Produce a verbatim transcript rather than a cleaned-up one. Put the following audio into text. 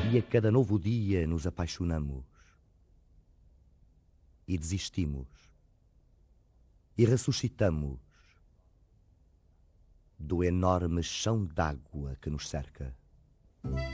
e a cada novo dia nos apaixonamos e desistimos e ressuscitamos do enorme chão d'água que nos cerca.